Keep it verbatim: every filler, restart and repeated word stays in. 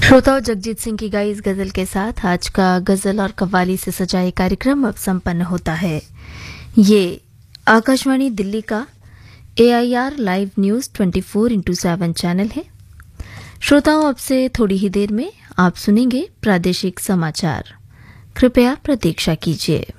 श्रोताओं, जगजीत सिंह की गाई इस गजल के साथ आज का गजल और कव्वाली से सजा ये कार्यक्रम अब संपन्न होता है। ये आकाशवाणी दिल्ली का एआईआर लाइव न्यूज चौबीस इंटू सात चैनल है। श्रोताओं, अब से थोड़ी ही देर में आप सुनेंगे प्रादेशिक समाचार। कृपया प्रतीक्षा कीजिए।